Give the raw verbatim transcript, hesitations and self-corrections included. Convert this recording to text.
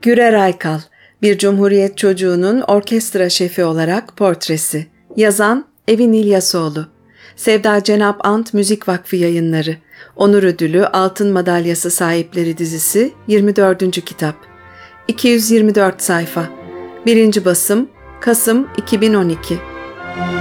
Gürer Aykal, bir Cumhuriyet çocuğunun orkestra şefi olarak portresi. Yazan Evin İlyasoğlu. Sevda Cenap Ant Müzik Vakfı Yayınları. Onur Ödülü Altın Madalyası Sahipleri dizisi yirmi dördüncü kitap. iki yüz yirmi dört sayfa. Birinci basım Kasım iki bin on iki.